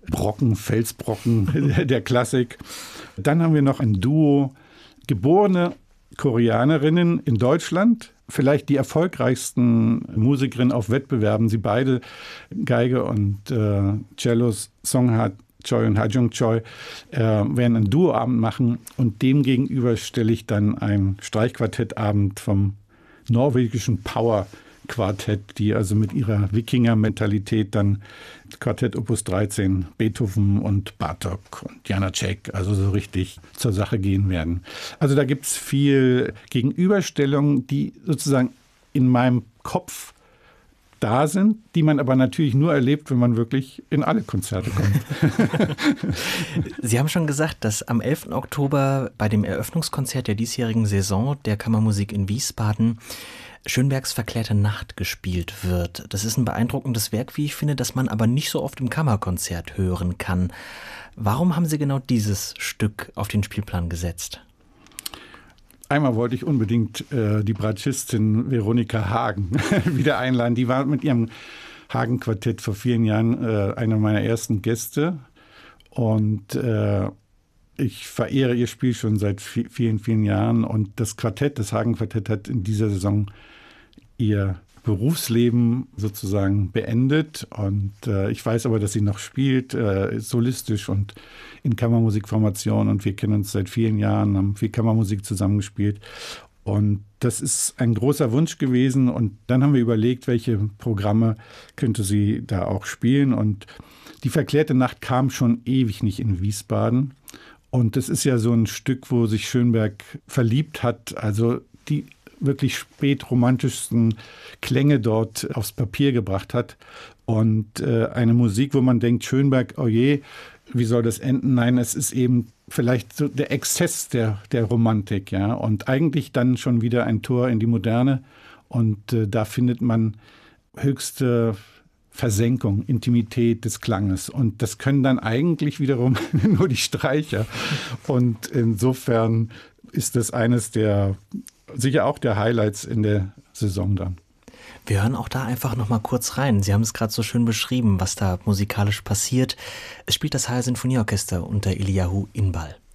Brocken, Felsbrocken der Klassik. Dann haben wir noch ein Duo, geborene Koreanerinnen in Deutschland, vielleicht die erfolgreichsten Musikerinnen auf Wettbewerben. Sie beide, Geige und Cellos, Song-ha Choi und Ha-jung Choi, werden einen Duoabend machen und dem gegenüber stelle ich dann ein Streichquartettabend vom norwegischen Power-Quartett, die also mit ihrer Wikinger-Mentalität dann Quartett Opus 13, Beethoven und Bartók und Janáček, also so richtig zur Sache gehen werden. Also da gibt es viel Gegenüberstellung, die sozusagen in meinem Kopf da sind, die man aber natürlich nur erlebt, wenn man wirklich in alle Konzerte kommt. Sie haben schon gesagt, dass am 11. Oktober bei dem Eröffnungskonzert der diesjährigen Saison der Kammermusik in Wiesbaden Schönbergs Verklärte Nacht gespielt wird. Das ist ein beeindruckendes Werk, wie ich finde, das man aber nicht so oft im Kammerkonzert hören kann. Warum haben Sie genau dieses Stück auf den Spielplan gesetzt? Einmal wollte ich unbedingt die Bratschistin Veronika Hagen wieder einladen. Die war mit ihrem Hagen-Quartett vor vielen Jahren eine meiner ersten Gäste. Und ich verehre ihr Spiel schon seit vielen, vielen Jahren. Und das Quartett, das Hagen-Quartett, hat in dieser Saison ihr Berufsleben sozusagen beendet. Und ich weiß aber, dass sie noch spielt, solistisch und in Kammermusikformation. Und wir kennen uns seit vielen Jahren, haben viel Kammermusik zusammengespielt. Und das ist ein großer Wunsch gewesen. Und dann haben wir überlegt, welche Programme könnte sie da auch spielen. Und die Verklärte Nacht kam schon ewig nicht in Wiesbaden. Und das ist ja so ein Stück, wo sich Schönberg verliebt hat. Also die wirklich spätromantischsten Klänge dort aufs Papier gebracht hat. Und eine Musik, wo man denkt, Schönberg, oh je, wie soll das enden? Nein, es ist eben vielleicht so der Exzess der Romantik, ja. Und eigentlich dann schon wieder ein Tor in die Moderne. Und da findet man höchste Versenkung, Intimität des Klanges. Und das können dann eigentlich wiederum nur die Streicher. Und insofern ist das eines der, sicher auch der Highlights in der Saison dann. Wir hören auch da einfach noch mal kurz rein. Sie haben es gerade so schön beschrieben, was da musikalisch passiert. Es spielt das HR Sinfonieorchester unter Eliyahu Inbal.